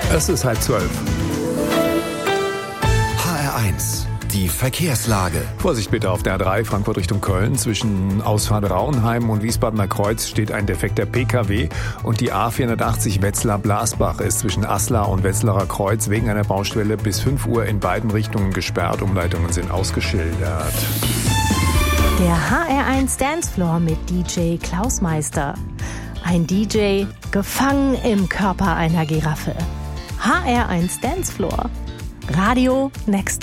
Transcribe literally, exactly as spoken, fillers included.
Es ist halb zwölf. H R eins, die Verkehrslage. Vorsicht bitte auf der A drei Frankfurt Richtung Köln. Zwischen Ausfahrt Rauenheim und Wiesbadener Kreuz steht ein defekter P K W. Und die A vierhundertachtzig Wetzlar-Blasbach ist zwischen Aslar und Wetzlarer Kreuz wegen einer Baustelle bis fünf Uhr in beiden Richtungen gesperrt. Umleitungen sind ausgeschildert. Der H R eins Dancefloor mit D J Klaus Meister. Ein D J gefangen im Körper einer Giraffe. H R eins Dancefloor. Radio Next